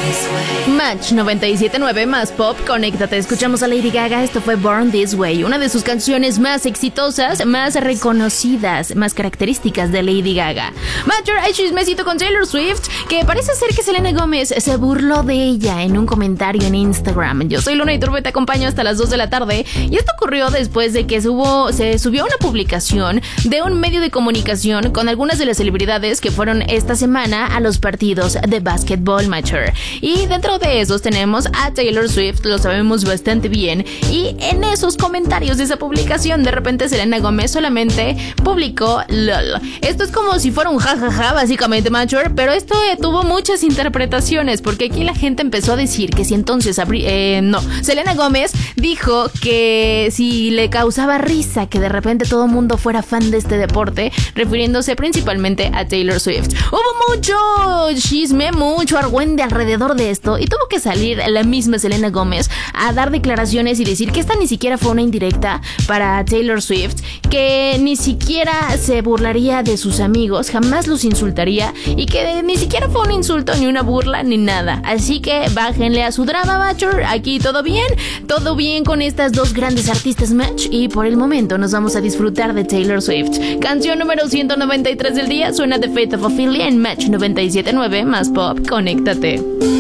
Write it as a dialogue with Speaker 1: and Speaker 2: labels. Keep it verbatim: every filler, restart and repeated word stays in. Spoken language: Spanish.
Speaker 1: Match noventa y siete punto nueve más pop, conéctate, escuchamos a Lady Gaga, esto fue Born This Way, una de sus canciones más exitosas, más reconocidas, más características de Lady Gaga. Mayor, hay chismecito con Taylor Swift, que parece ser que Selena Gómez se burló de ella en un comentario en Instagram. Yo soy Luna Iturbe, te acompaño hasta las dos de la tarde, y esto ocurrió después de que subo, se subió una publicación de un medio de comunicación con algunas de las celebridades que fueron esta semana a los partidos de básquetbol, Mayor. Y dentro de esos tenemos a Taylor Swift, lo sabemos bastante bien, y en esos comentarios de esa publicación de repente Selena Gómez solamente publicó LOL. Esto es como si fuera un jajaja básicamente, Mature, pero esto eh, tuvo muchas interpretaciones, porque aquí la gente empezó a decir que si entonces abri- eh, no, Selena Gómez dijo que si le causaba risa que de repente todo el mundo fuera fan de este deporte, refiriéndose principalmente a Taylor Swift. Hubo mucho chisme, mucho argüende alrededor de esto, y tuvo que salir la misma Selena Gómez a dar declaraciones y decir que esta ni siquiera fue una indirecta para Taylor Swift, que ni siquiera se burlaría de sus amigos, jamás los insultaría, y que ni siquiera fue un insulto, ni una burla, ni nada. Así que bájenle a su drama, Mature. Aquí todo bien, todo bien con estas dos grandes artistas, Match, y por el momento nos vamos a disfrutar de Taylor Swift. Canción número ciento noventa y tres del día suena The Fate of Ophelia en Match noventa y siete punto nueve más pop, conéctate.